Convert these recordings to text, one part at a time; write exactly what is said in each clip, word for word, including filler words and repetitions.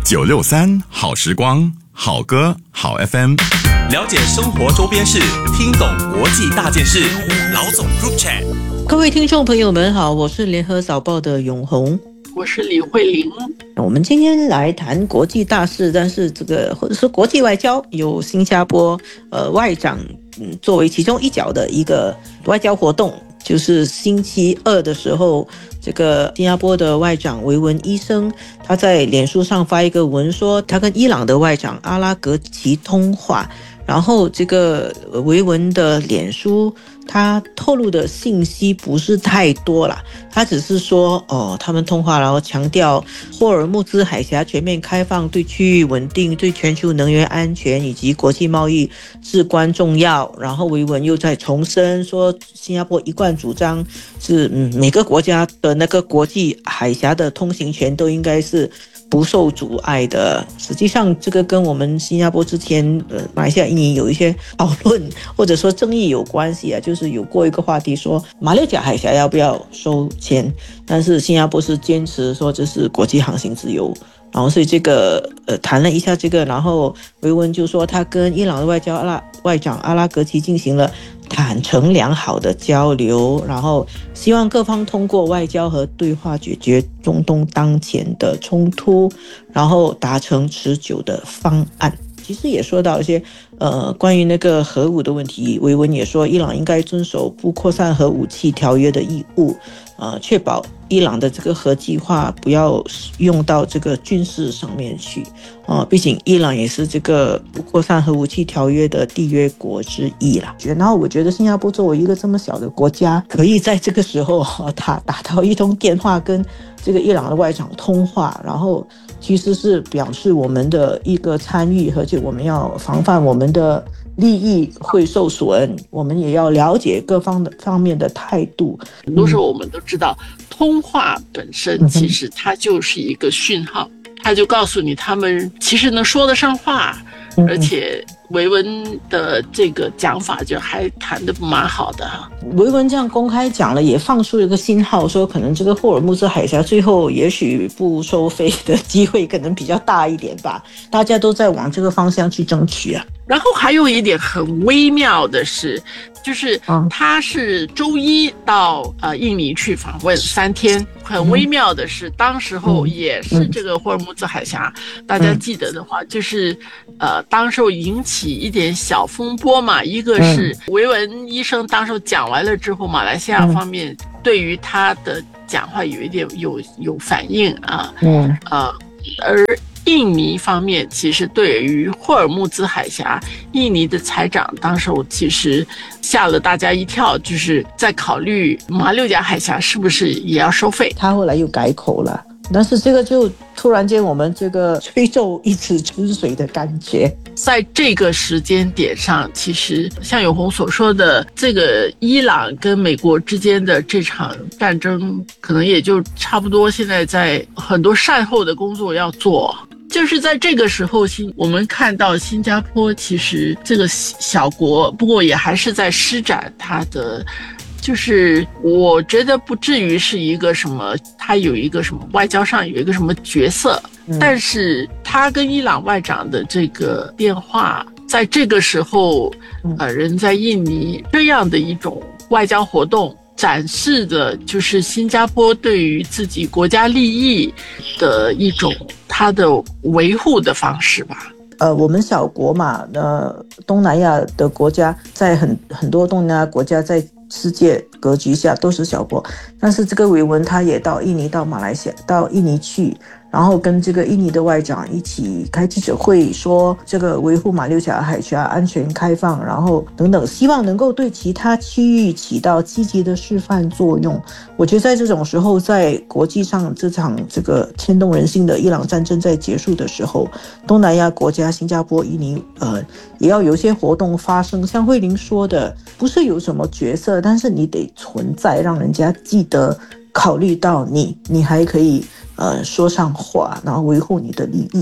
九六三好时光，好歌好 F M， 了解生活周边事，听懂国际大件事。老总 Group Chat， 各位听众朋友们好，我是联合早报的永红， 我是李慧玲。 我们今天来谈国际大事，但是这个或者是国际外交，有新加坡呃外长嗯作为其中一角的一个外交活动，就是星期二的时候，这个新加坡的外长维文医生他在脸书上发一个文说，他跟伊朗的外长阿拉格齐通话。然后这个维文的脸书他透露的信息不是太多啦，他只是说哦，他们通话然后强调霍尔木兹海峡全面开放对区域稳定、对全球能源安全以及国际贸易至关重要。然后维文又在重申说，新加坡一贯主张是嗯每个国家的那个国际海峡的通行权都应该是不受阻碍的。实际上这个跟我们新加坡之前呃马来西亚印尼有一些讨论或者说争议有关系啊，就是有过一个话题说马六甲海峡要不要收签，但是新加坡是坚持说这是国际航行自由。然后所以这个呃谈了一下这个，然后维文就说他跟伊朗的外交阿拉外长阿拉格齐进行了坦诚良好的交流，然后希望各方通过外交和对话解决中东当前的冲突，然后达成持久的方案。其实也说到一些呃关于那个核武的问题，维文也说伊朗应该遵守不扩散核武器条约的义务，呃，确保伊朗的这个核计划不要用到这个军事上面去啊、呃，毕竟伊朗也是这个不扩散核武器条约的缔约国之一啦。然后我觉得新加坡作为一个这么小的国家，可以在这个时候他打到一通电话跟这个伊朗的外长通话，然后其实是表示我们的一个参与，而且我们要防范我们的利益会受损，我们也要了解各方的方面的态度。 很多时候我们都知道，通话本身其实它就是一个讯号，它就告诉你他们其实能说得上话，而且维文的这个讲法就还谈得蛮好的哈。 维文这样公开讲了，也放出一个信号，说可能这个霍尔木兹海峡最后也许不收费的机会可能比较大一点吧，大家都在往这个方向去争取啊。 然后还有一点很微妙的是，就是他是周一到呃印尼去访问三天，很微妙的是，当时候也是这个霍尔木兹海峡，大家记得的话，就是呃当时候引起一点小风波嘛。一个是维文医生当时候讲完了之后，马来西亚方面对于他的讲话有一点有有反应啊，嗯呃而。印尼方面其实对于霍尔木兹海峡，印尼的财长当时候其实吓了大家一跳，就是在考虑马六甲海峡是不是也要收费。 他后来又改口了，但是这个就突然间我们这个吹皱一池春水的感觉。 在这个时间点上，其实像永红所说的，这个伊朗跟美国之间的这场战争可能也就差不多，现在在很多善后的工作要做。就是在这个时候，新我们看到新加坡其实这个小国，不过也还是在施展它的，就是我觉得不至于是一个什么，它有一个什么外交上有一个什么角色，嗯、但是他跟伊朗外长的这个电话，在这个时候，呃，人在印尼这样的一种外交活动。展示的就是新加坡对于自己国家利益的一种它的维护的方式吧。 呃，我们小国嘛，呃，东南亚的国家，在很很多东南亚国家在世界格局下都是小国，但是这个维文他也到印尼、到马来西亚、到印尼去。然后跟这个印尼的外长一起开记者会，说这个维护马六甲海峡安全开放，然后等等，希望能够对其他区域起到积极的示范作用。我觉得在这种时候，在国际上这场这个牵动人心的伊朗战争在结束的时候，东南亚国家新加坡、印尼呃也要有一些活动发生。像慧玲说的，不是有什么角色，但是你得存在，让人家记得考虑到你，你还可以呃说上话，然后维护你的利益。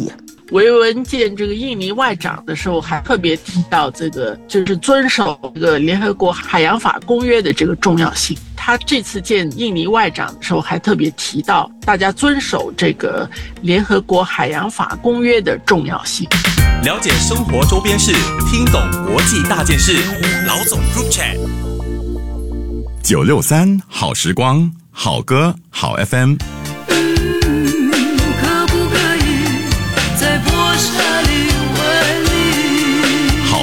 维文见这个印尼外长的时候，还特别提到这个就是遵守这个联合国海洋法公约的这个重要性。他这次见印尼外长的时候，还特别提到大家遵守这个联合国海洋法公约的重要性。 了解生活周边事，听懂国际大件事。老总 Group Chat。 九六三好时光，好歌好 F M。